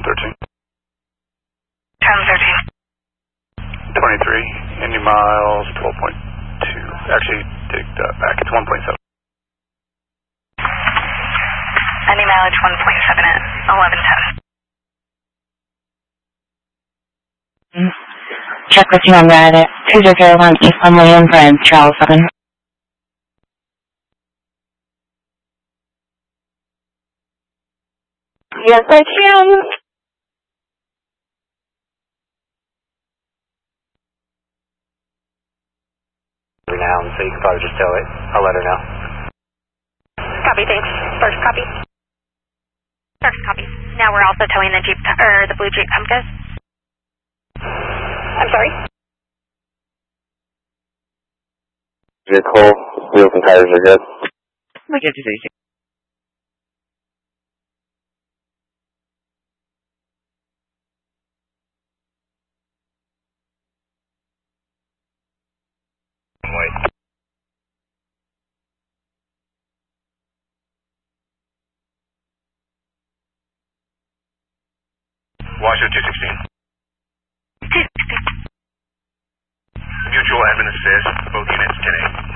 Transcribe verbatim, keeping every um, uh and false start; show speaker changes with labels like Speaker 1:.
Speaker 1: thirteen.
Speaker 2: ten thirteen.
Speaker 1: twenty-three, Indy miles twelve point two. Actually, take that back. It's one point seven.
Speaker 2: Indy mileage one point seven at eleven ten.
Speaker 3: Check with you on ride at two zero zero one East on William Branch, Charles seven. Yes, I can.
Speaker 4: Now, so you can probably just tell it. I'll let her know.
Speaker 2: Copy, thanks. First copy. First copy. Now we're also towing the Jeep, or the blue Jeep Compass. I'm sorry?
Speaker 4: Vehicle, wheels and tires are good.
Speaker 3: We get to see.
Speaker 4: Wait. Washoe two sixteen. Mutual admin assist, both units ten eight.